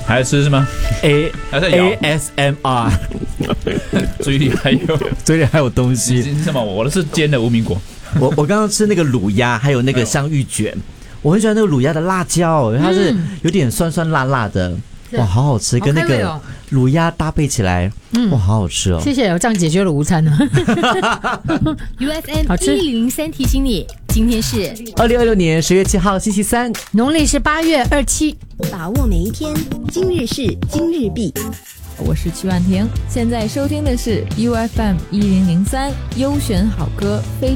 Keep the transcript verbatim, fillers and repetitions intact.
还在吃是吗 ？A 还在咬 A S M R， 嘴里还有嘴里还有东西。 你是什么？我的是煎的无名果。 我我刚刚吃那个卤鸭，还有那个香芋卷，我很喜欢那个卤鸭的辣椒，因为它是有点酸酸辣辣的，哇，好好吃，跟那个卤鸭搭配起来，哇，好好吃哦！ 谢谢，我这样解决了午餐呢。 U F M 一零三提醒你，今天是二零二六年十月七号星期三， 农历是八月二七， 把握每一天，今日事今日毕。 我是曲婉婷，现在收听的是 U F M 一零零三优选好歌非